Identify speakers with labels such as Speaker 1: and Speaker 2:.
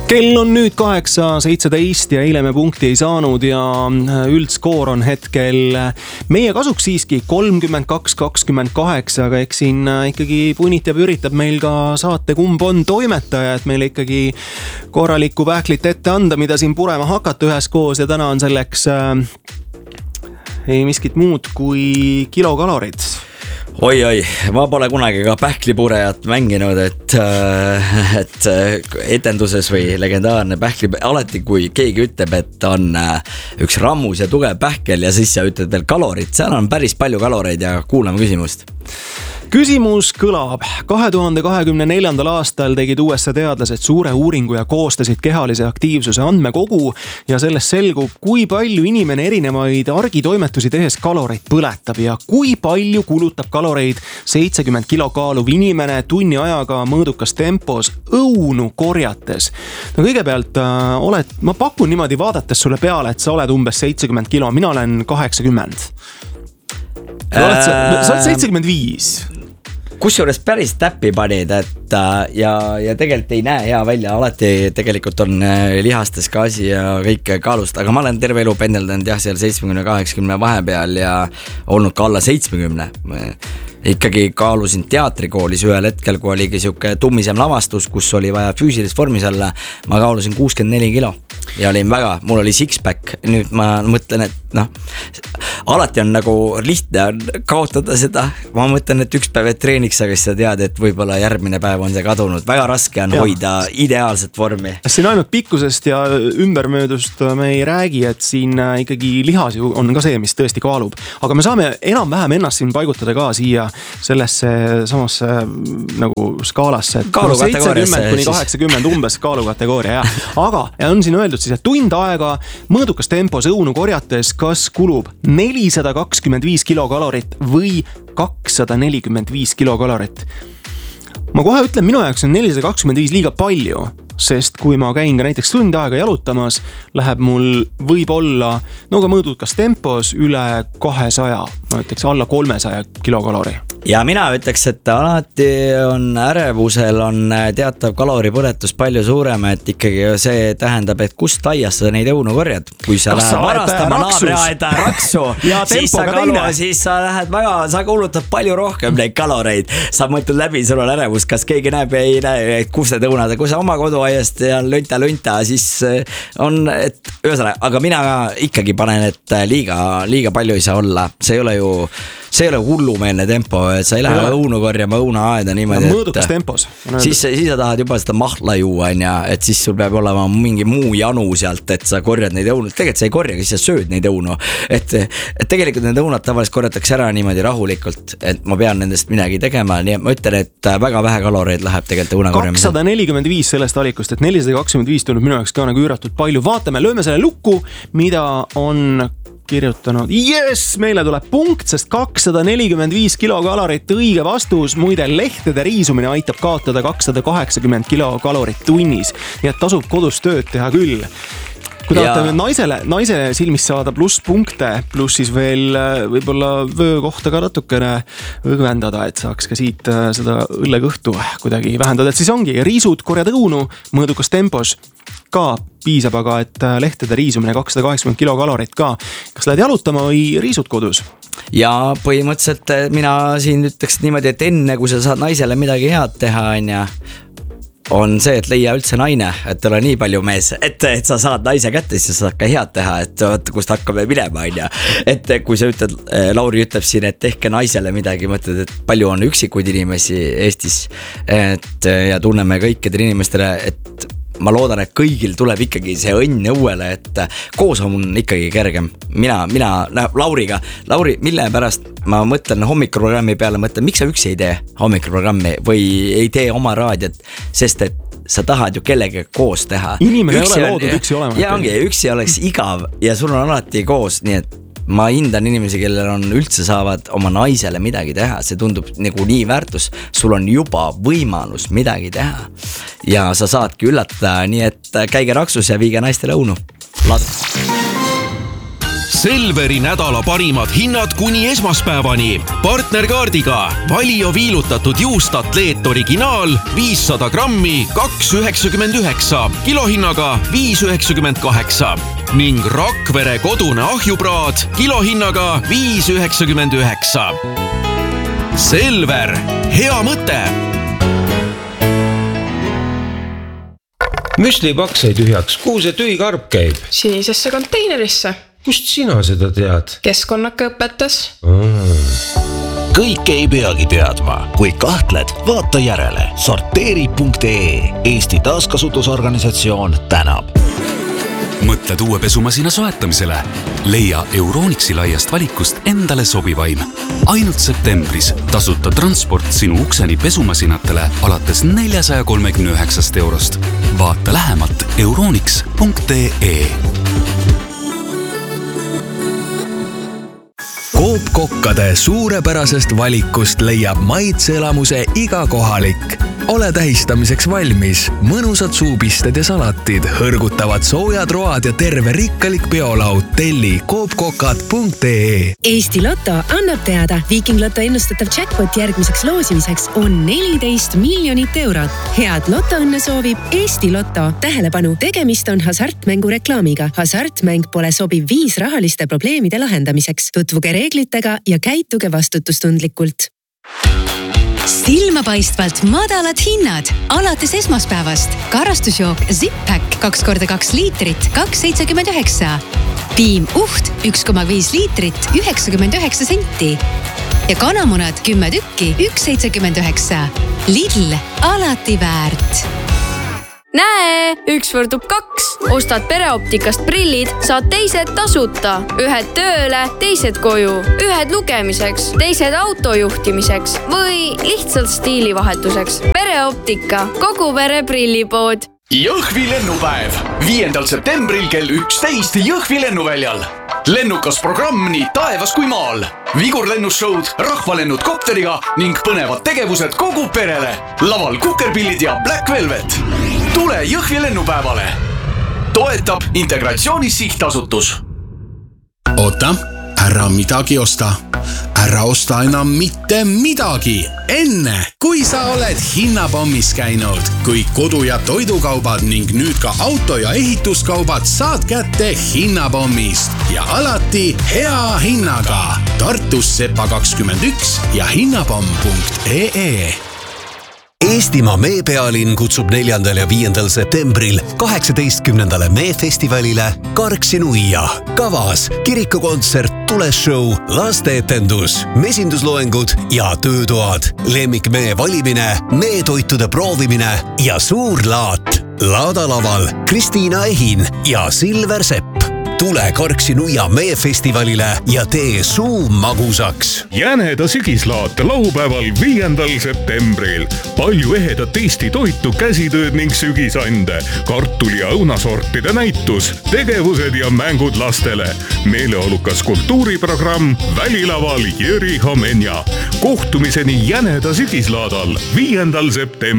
Speaker 1: Kell on nüüd 8:17 ja eile me punkti ei saanud ja üldskoor on hetkel meie kasuks siiski 32-28, aga eks siin ikkagi punitab ja üritab meil ka saate kumb on toimetaja, et meile ikkagi korralikku pähklit ette anda, mida siin purema hakata üheskoos ja täna on selleks ei miskit muud kui kilokalorid.
Speaker 2: Oi, ma pole kunagi ka pähklipurejat mänginud, et etenduses või legendaarne pähkli, alati kui keegi ütleb, et on üks rammus ja tugev pähkel ja siis sa ütled veel kalorid, seal on päris palju kaloreid ja kuulame küsimust.
Speaker 1: Küsimus kõlab. 2024. aastal tegid USA teadlased suure uuringu ja koostasid kehalise aktiivsuse andmekogu ja sellest selgub, kui palju inimene erinevaid argitoimetusi tehes kaloreid põletab ja kui palju kulutab kaloreid 70 kilo kaaluv inimene tunni ajaga mõõdukas tempos õunu korjates. No kõigepealt ma pakun niimoodi vaadates sulle peale, et sa oled umbes 70 kilo, mina olen 80. Sa oled 75.
Speaker 2: Kusjuures päris täppi panid, et ja tegelikult ei näe hea välja, alati tegelikult on lihastes ka asi ja kõik kaalust, aga ma olen terve elu pendeldanud jah, seal 70-80 vahepeal ja olnud ka alla 70. Ikkagi kaalusin teatrikoolis ühel hetkel, kui oligi siuke tummisem lavastus, kus oli vaja füüsilist vormis olla, ma kaalusin 64 kilo ja olin mul oli six-pack, nüüd ma mõtlen, et alati on nagu lihtne kaotada seda, ma mõtlen, et üks päev et treeniks, aga siis sa tead, et võib-olla järgmine päev on see kadunud, väga raske on hoida ideaalset vormi.
Speaker 1: Siin ainult pikkusest ja ümbermöödust me ei räägi, et siin ikkagi lihas on ka see, mis tõesti kaalub, aga me saame enam-vähem ennast siin paigutada ka siia sellesse samasse nagu skaalasse, et 70-80 umbes kaalukategooria, aga on siin öeldud siis, et tund aega mõõdukas tempos õunu korjates, kas kulub 425 kilokalorit või 245 kilokalorit. Ma kohe ütlen, minu jaoks on 425 liiga palju, sest kui ma käin ka näiteks tund aega jalutamas, läheb mul võib-olla ka mõõdukas tempos üle 200, ma ütleks alla 300 kilokalori.
Speaker 2: Ja mina ütleks, et alati on ärevusel on teatav kaloripõletus palju suurem, et ikkagi see tähendab, et kust aias sa neid õunu korjad. Kui sa lähed varastama naabreaeda raksu, siis sa lähed sa kulutad palju rohkem neid kaloreid. Sa mõtled läbi, sul on ärevus, kas keegi näeb ja ei näe, et kus need õunad, kui sa oma koduaiast ja lunta, siis on, et ühesõnaga, aga mina ikkagi panen, et liiga palju ei saa olla. See ei ole hullumeelne tempo, et sa ei lähe õunu korjama õunaaeda niimoodi,
Speaker 1: mõõdukas tempos.
Speaker 2: Siis sa tahad juba seda mahla juua, et siis sul peab olema mingi muu janu sealt, et sa korjad neid õunu. Tegelikult sa ei korja, siis sa sööd neid õunu. Et tegelikult need õunad tavaliselt korjatakse ära niimoodi rahulikult, et ma pean nendest midagi tegema. Nii et ma ütlen, et väga vähe kaloreid läheb tegelikult õuna korjamise.
Speaker 1: 245 sellest valikust, et 425 tuleb minu jaoks ka nagu üüratult palju. Vaatame, lööme selle lukku, mida on kirjutanud. Yes, meile tuleb punkt, sest 245 kilokalorit õige vastus. Muide, lehtede riisumine aitab kaotada 280 kilokalorit tunnis. Nii et tasub kodus tööd teha küll. Kui tahate naise silmis saada pluss punkte, pluss siis veel võib-olla vöö kohta ka natukene õgvendada, et saaks ka siit seda õllekõhtu kuidagi vähendada. Et siis ongi riisud, korjad õunu, mõõdukas tempos ka piisab, aga et lehtede riisumine 280 kilokalorit ka. Kas lähed jalutama või riisud kodus?
Speaker 2: Ja põhimõtteliselt mina siin ütleks niimoodi, et enne kui sa saad naisele midagi head teha, on see, et leia üldse naine, et ole nii palju mees, et sa saad naise kätte, siis sa saad ka head teha, et vaata, kust hakkame minema, et kui sa ütled, Lauri ütleb siin, et tehke naisele midagi, mõtled, et palju on üksikuid inimesi Eestis, ja tunneme kõikidele inimestele, et ma loodan, et kõigil tuleb ikkagi see õnn õuele, et koos on ikkagi kergem. Lauri, mille pärast ma mõtlen hommikuprogrammi peale, miks sa üksi ei tee hommikuprogrammi või ei tee oma raadiot, sest et sa tahad ju kellega koos teha.
Speaker 1: Inimene ei ole loodud üksi olema.
Speaker 2: Ja ongi, üksi oleks igav ja sul on alati koos, nii et ma hindan inimesi, kellel on üldse saavad oma naisele midagi teha, see tundub nagu nii väärtus, sul on juba võimalus midagi teha ja sa saadki üllatada, nii et käige raksus ja viige naistele õunu.
Speaker 3: Selveri nädala parimad hinnad kuni esmaspäevani. Partnerkaardiga Valio viilutatud juust Atleet originaal 500 grammi 2,99, kilohinnaga 5,98 ning Rakvere kodune ahjupraad kilohinnaga 5,99. Selver, hea mõte!
Speaker 4: Müslipaks sai tühjaks, kuhu see tühi karp käib?
Speaker 5: Sinisesse konteinerisse.
Speaker 4: Kust sina seda tead?
Speaker 5: Keskkonnaka õpetas.
Speaker 6: Kõik ei peagi teadma. Kui kahtled, vaata järele. Sorteeri.ee. Eesti taaskasutusorganisatsioon tänab.
Speaker 7: Mõtled uue pesumasina soetamisele? Leia Euronixi laiast valikust endale sobivaim. Ainult septembris tasuta transport sinu ukseni pesumasinatele alates 439 eurost. Vaata lähemalt euronix.ee.
Speaker 8: Coop-kokkade suurepärasest valikust leiab maitseelamuse iga kohalik. Ole tähistamiseks valmis. Mõnusad suupisted ja salatid, hõrgutavad soojad road ja terve rikkalik peolaud. Telli coopkokad.ee.
Speaker 9: Eesti Lotto annab teada. Viking Lotto ennustatav jackpot järgmiseks loosimiseks on 14 miljonit eurot. Head lotoõnne soovib Eesti Lotto. Tähelepanu, tegemist on hasartmängu reklaamiga. Hasartmäng pole sobiv viis rahaliste probleemide lahendamiseks. Tutvuge reeglitega ja käituge vastutustundlikult.
Speaker 10: Silmapaistvalt madalad hinnad alates esmaspäevast. Karastusjook Zip-Pack 2x2 liitrit 2,79. Piim Uht 1,5 liitrit 99 senti. Ja kanamunad 10 tükki 1,79. Lidl, alati väärt.
Speaker 11: Näe, üks võrdub 2. Ostad pereoptikast prillid, saad teised tasuta. Ühed tööle, teised koju. Ühed lugemiseks, teised autojuhtimiseks või lihtsalt stiilivahetuseks. Pereoptika, kogu pere prillipood.
Speaker 12: Jõhvi lennupäev 5. septembril kell 11 Jõhvi lennuväljal. Lennukas programm nii taevas kui maal. Vigurlennusshowd, rahvalennud kopteriga ning põnevad tegevused kogu perele. Laval Kukerpillid ja Black Velvet. Tule Jõhvi lennupäevale. Toetab Integratsioonis sihtasutus.
Speaker 13: Oota, ära midagi osta. Ära osta enam mitte midagi. Enne, kui sa oled hinnapommis käinud, kui kodu- ja toidukaubad ning nüüd ka auto- ja ehituskaubad saad kätte hinnapommist ja alati hea hinnaga. Tartus Sepa 21 ja hinnapomm.ee.
Speaker 6: Eestimaa meepealinn kutsub 4. ja 5. septembril 18. meefestivalile Karksi-Nuia. Kavas kirikukontsert, tuleshow, lasteetendus, mesindusloengud ja töötoad, lemmikmee valimine, meetoitude proovimine ja suur laat. Laadalaval Kristiina Ehin ja Silver Sepp. Tule Karksi-Nuia meefestivalile ja tee suu magusaks.
Speaker 14: Jäneda sügislaat laupäeval 5. septembril. Palju ehedat Eesti toitu, käsitööd ning sügisande. Kartuli- ja õunasortide näitus, tegevused ja mängud lastele. Meeleolukas kultuuriprogramm Välilaval Jüri Homenja. Kohtumiseni Jäneda sügislaadal 5. septembril.